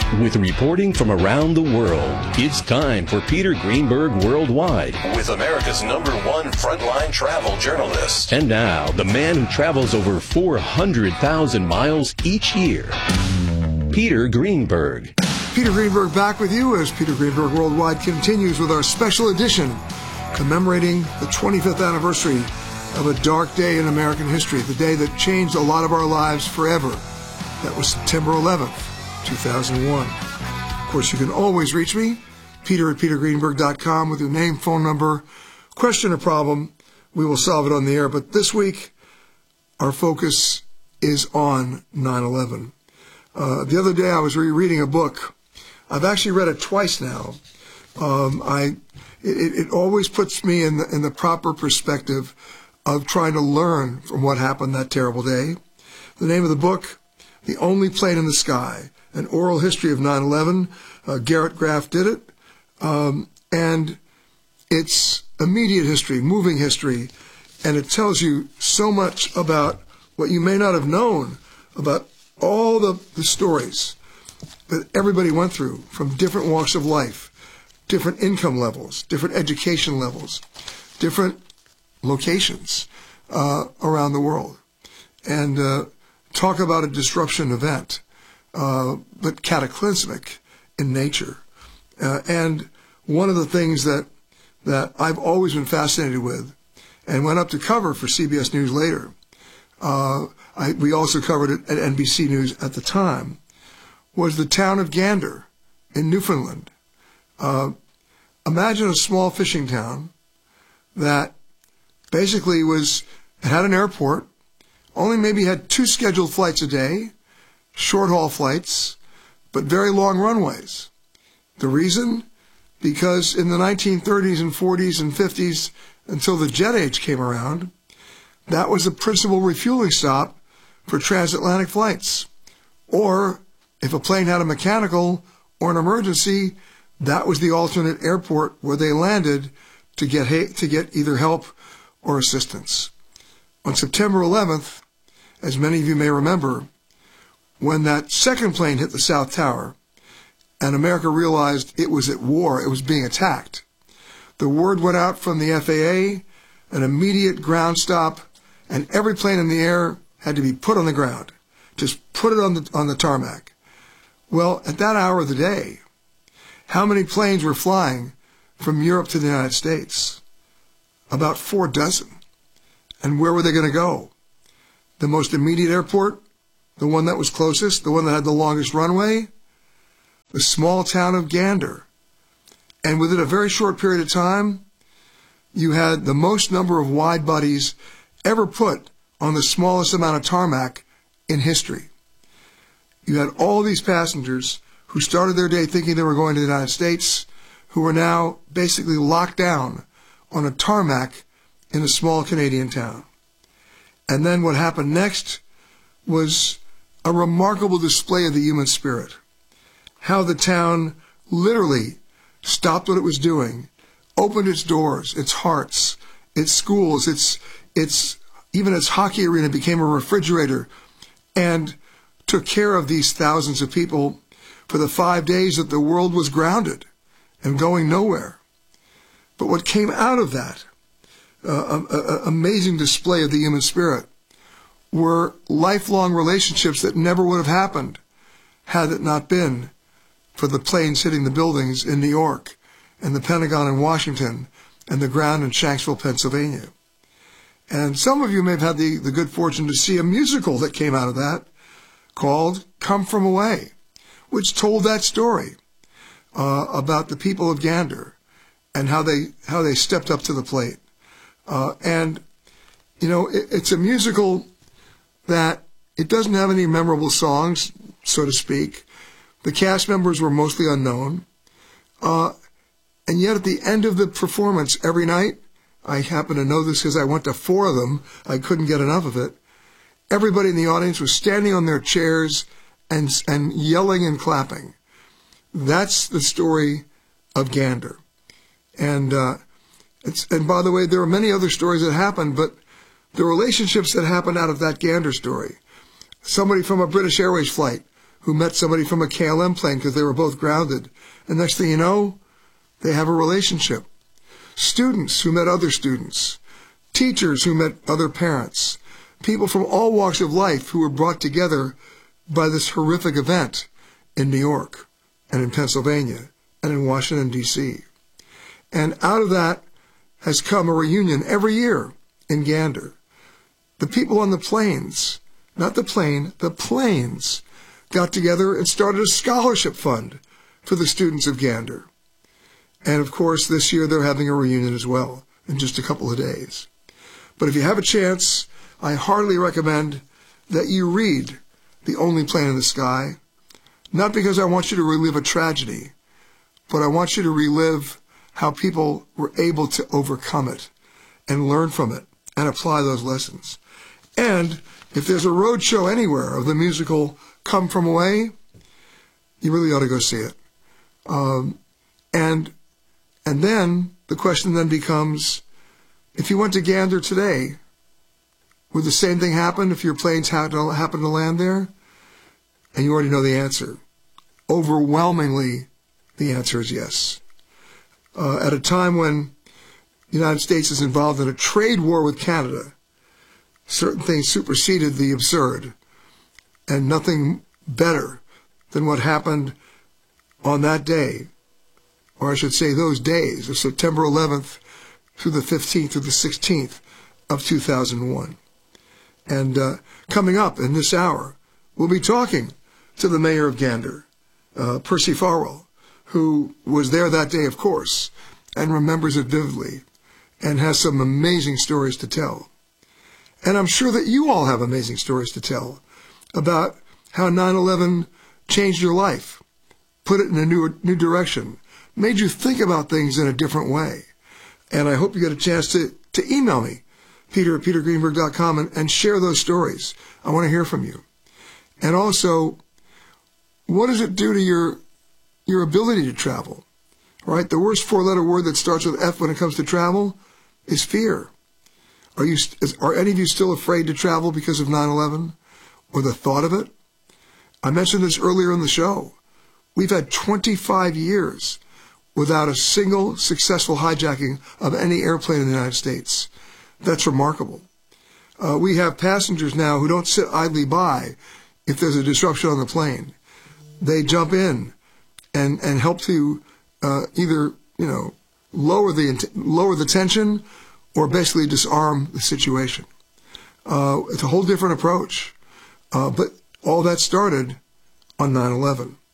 With reporting from around the world, it's time for Peter Greenberg Worldwide. With America's #1 frontline travel journalist. And now, the man who travels over 400,000 miles each year, Peter Greenberg. Peter Greenberg back with you as Peter Greenberg Worldwide continues with our special edition commemorating the 25th anniversary of a dark day in American history, the day that changed a lot of our lives forever. That was September 11th, 2001. Of course, you can always reach me, Peter at petergreenberg.com, with your name, phone number, question or problem. We will solve it on the air. But this week, our focus is on 9/11. The other day, I was rereading a book. I've actually read it twice now. It always puts me in the proper perspective of trying to learn from what happened that terrible day. The name of the book, The Only Plane in the Sky, An Oral History of 9/11. Garrett Graff did it. And it's immediate history, moving history, and it tells you so much about what you may not have known about all the stories that everybody went through from different walks of life, different income levels, different education levels, different locations around the world. And talk about a disruption event, but cataclysmic in nature. And one of the things that I've always been fascinated with and went up to cover for CBS News later, we also covered it at NBC News at the time, was the town of Gander in Newfoundland. Imagine a small fishing town that basically had an airport, only maybe had 2 scheduled flights a day, short-haul flights, but very long runways. The reason? Because in the 1930s and 40s and 50s, until the jet age came around, that was the principal refueling stop for transatlantic flights. Or if a plane had a mechanical or an emergency, that was the alternate airport where they landed to get either help or assistance. On September 11th, as many of you may remember, when that second plane hit the South Tower and America realized it was at war, it was being attacked, the word went out from the FAA, an immediate ground stop, and every plane in the air had to be put on the ground. Just put it on the tarmac. Well, at that hour of the day, how many planes were flying from Europe to the United States? About 4 dozen. And where were they going to go? The most immediate airport? The one that was closest? The one that had the longest runway? The small town of Gander. And within a very short period of time, you had the most number of wide bodies ever put on the smallest amount of tarmac in history. You had all these passengers who started their day thinking they were going to the United States, who were now basically locked down on a tarmac in a small Canadian town. And then what happened next was a remarkable display of the human spirit. How the town literally stopped what it was doing, opened its doors, its hearts, its schools, even its hockey arena became a refrigerator, and took care of these thousands of people for the 5 days that the world was grounded and going nowhere. But what came out of that amazing display of the human spirit were lifelong relationships that never would have happened had it not been for the planes hitting the buildings in New York and the Pentagon in Washington and the ground in Shanksville, Pennsylvania. And some of you may have had the good fortune to see a musical that came out of that called Come From Away, which told that story about the people of Gander and how they stepped up to the plate. And, you know, it's a musical that it doesn't have any memorable songs, so to speak. The cast members were mostly unknown. And yet at the end of the performance every night, I happen to know this because I went to 4 of them. I couldn't get enough of it. Everybody in the audience was standing on their chairs and yelling and clapping. That's the story of Gander. And by the way, there are many other stories that happened, but the relationships that happened out of that Gander story. Somebody from a British Airways flight who met somebody from a KLM plane because they were both grounded. And next thing you know, they have a relationship. Students who met other students. Teachers who met other parents. People from all walks of life who were brought together by this horrific event in New York and in Pennsylvania and in Washington, D.C. And out of that has come a reunion every year in Gander. The people on the planes, not the plane, the planes, got together and started a scholarship fund for the students of Gander. And of course, this year they're having a reunion as well in just a couple of days. But if you have a chance, I heartily recommend that you read The Only Plane in the Sky, not because I want you to relive a tragedy, but I want you to relive how people were able to overcome it and learn from it and apply those lessons. And if there's a road show anywhere of the musical Come From Away, you really ought to go see it. And then the question then becomes, if you went to Gander today, would the same thing happen if your planes happened to land there? And you already know the answer. Overwhelmingly, the answer is yes. At a time when the United States is involved in a trade war with Canada, certain things superseded the absurd, and nothing better than what happened on that day, or I should say those days, of September 11th through the 15th through the 16th of 2001. And coming up in this hour, we'll be talking to the mayor of Gander, Percy Farwell, who was there that day, of course, and remembers it vividly, and has some amazing stories to tell. And I'm sure that you all have amazing stories to tell about how 9/11 changed your life, put it in a new direction, made you think about things in a different way. And I hope you get a chance to email me, peter@petergreenberg.com, and share those stories. I want to hear from you. And also, what does it do to your ability to travel? Right? The worst four-letter word that starts with F when it comes to travel is fear. Are any of you still afraid to travel because of 9/11 or the thought of it? I mentioned this earlier in the show. We've had 25 years without a single successful hijacking of any airplane in the United States. That's remarkable. We have passengers now who don't sit idly by if there's a disruption on the plane. They jump in and help to either lower the tension or basically disarm the situation. It's a whole different approach. But all that started on 9/11.